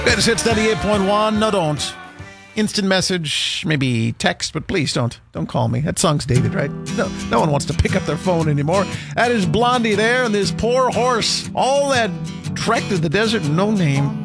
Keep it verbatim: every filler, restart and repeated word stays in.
Greatest Hits ninety-eight point one. No, don't. Instant message, maybe text, but please don't. Don't call me. That song's dated, right? No, no one wants to pick up their phone anymore. That is Blondie there and this poor horse. All that trek to the desert, no name.